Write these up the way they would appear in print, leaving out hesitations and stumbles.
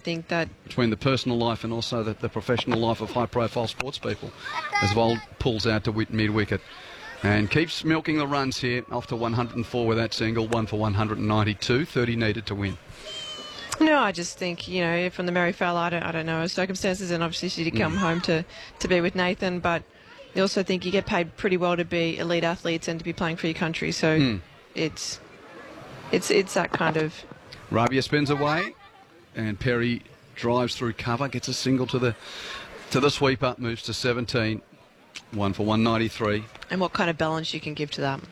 think that... Between the personal life and also the professional life of high-profile sports people, as Vold pulls out to mid-wicket. And keeps milking the runs here, off to 104 with that single, 1 for 192, 30 needed to win. No, I just think, you know, from the Mary Fowler, I don't know her circumstances, and obviously she did come home to be with Nathan, but I also think you get paid pretty well to be elite athletes and to be playing for your country, so it's that kind of... Rabia spins away, and Perry drives through cover, gets a single to the sweeper, moves to 17, 1 for 193. And what kind of balance you can give to that.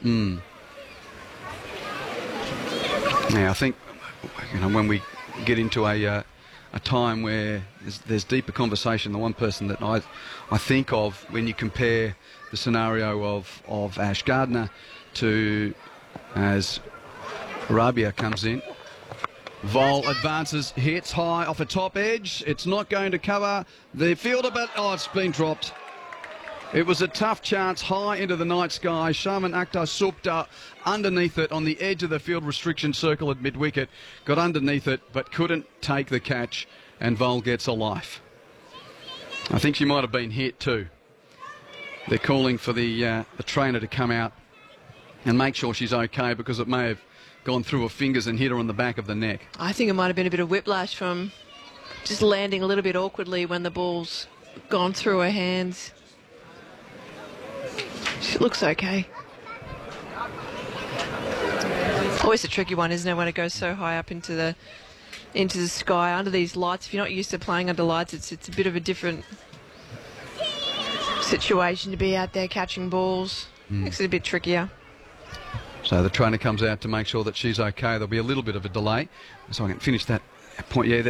Now, I think, you know, when we get into a time where there's deeper conversation, the one person that I think of when you compare the scenario of Ash Gardner to as Rabia comes in. Vol advances, hits high off a top edge. It's not going to cover the fielder, but it's been dropped. It was a tough chance high into the night sky. Shaman Akhtar Supta underneath it on the edge of the field restriction circle at mid-wicket. Got underneath it but couldn't take the catch, and Vol gets a life. I think she might have been hit too. They're calling for the trainer to come out and make sure she's okay, because it may have gone through her fingers and hit her on the back of the neck. I think it might have been a bit of whiplash from just landing a little bit awkwardly when the ball's gone through her hands. She looks okay. Always a tricky one, isn't it, when it goes so high up into the sky under these lights. If you're not used to playing under lights, it's a bit of a different situation to be out there catching balls. Makes it a bit trickier. So the trainer comes out to make sure that she's okay. There'll be a little bit of a delay, so I can finish that point. Yeah,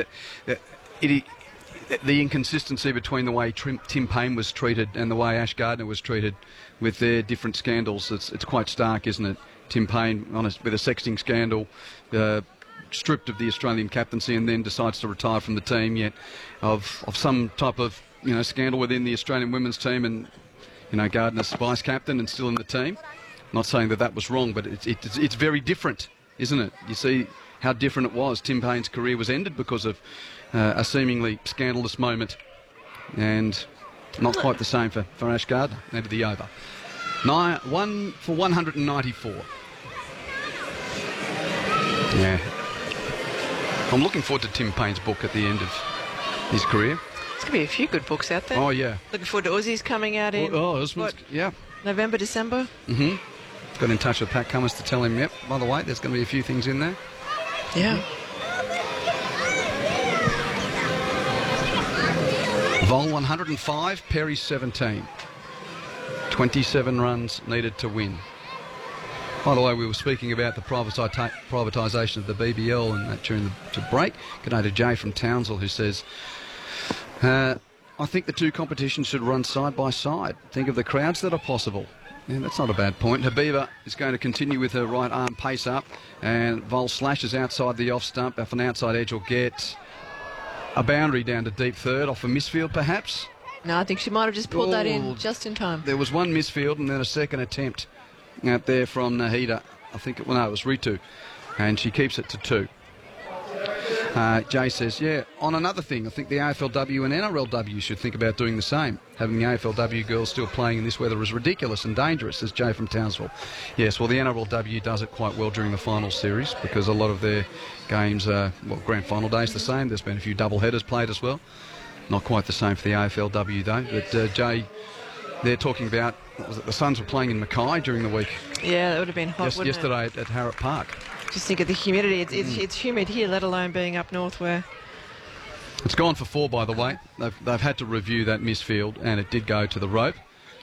the inconsistency between the way Tim Payne was treated and the way Ash Gardner was treated with their different scandals, it's quite stark, isn't it? Tim Payne with a sexting scandal, stripped of the Australian captaincy, and then decides to retire from the team, yet of some type of scandal within the Australian women's team, and Gardner's vice captain and still in the team. Not saying that was wrong, but it's very different, isn't it? You see how different it was. Tim Payne's career was ended because of a seemingly scandalous moment, and not quite the same for Ash Gardner. Into the over. 1 for 194. Yeah. I'm looking forward to Tim Payne's book at the end of his career. There's going to be a few good books out there. Oh, yeah. Looking forward to Aussies coming out in yeah. November, December. Got in touch with Pat Cummins to tell him, yep, by the way, there's going to be a few things in there. Yeah. Vol 105, Perry 17. 27 runs needed to win. By the way, we were speaking about the privatisation of the BBL and that during the break. Good day to Jay from Townsville, who says, I think the two competitions should run side by side. Think of the crowds that are possible. Yeah, that's not a bad point. Habiba is going to continue with her right arm pace up, and Vol slashes outside the off stump. Off an outside edge will get a boundary down to deep third, off a misfield perhaps. No, I think she might have just pulled that in just in time. There was one misfield and then a second attempt out there from Nahida. I think it was Ritu, and she keeps it to 2. Jay says, yeah, on another thing, I think the AFLW and NRLW should think about doing the same. Having the AFLW girls still playing in this weather is ridiculous and dangerous, says Jay from Townsville. Yes, well, the NRLW does it quite well during the final series, because a lot of their games are, grand final days the same. There's been a few double headers played as well. Not quite the same for the AFLW, though. But, Jay, they're talking about, the Suns were playing in Mackay during the week. Yeah, that would have been hot, wouldn't yesterday at Harrop Park. Just think of the humidity. It's humid here, let alone being up north where... It's gone for 4, by the way. They've had to review that misfield, and it did go to the rope.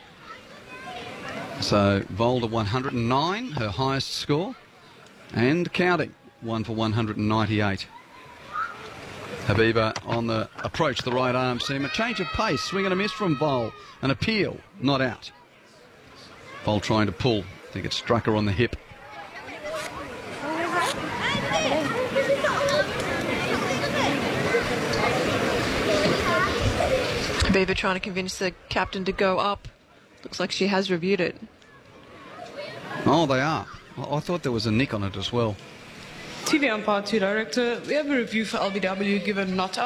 So Volder 109, her highest score, and counting, 1 for 198. Habiba on the approach, the right arm seam. A change of pace, swing and a miss from Vol. An appeal, not out. Vol trying to pull. I think it struck her on the hip. Habiba trying to convince the captain to go up. Looks like she has reviewed it. Oh, they are. I thought there was a nick on it as well. TV Umpire 2 Director, we have a review for LBW given not